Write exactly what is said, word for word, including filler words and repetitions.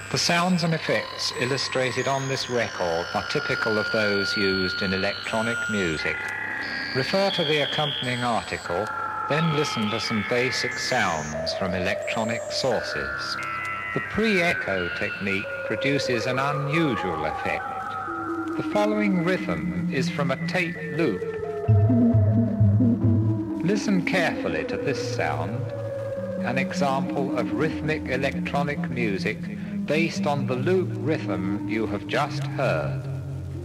The sounds and effects illustrated on this record are typical of those used in electronic music. Refer to the accompanying article, then listen to some basic sounds from electronic sources. The pre-echo technique produces an unusual effect. The following rhythm is from a tape loop. Listen carefully to this sound, an example of rhythmic electronic music based on the loop rhythm you have just heard.